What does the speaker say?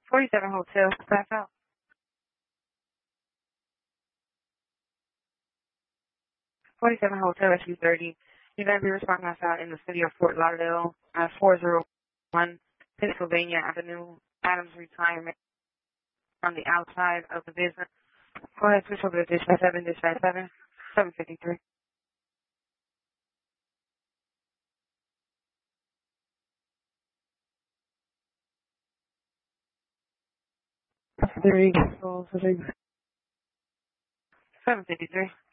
47 Hotel, pass out. 47 Hotel, SU30. You're going to be responding outside in the city of Fort Lauderdale at 401 Pennsylvania Avenue, Adams Retirement, on the outside of the business. Go ahead, switch over to dispatch 753. 753.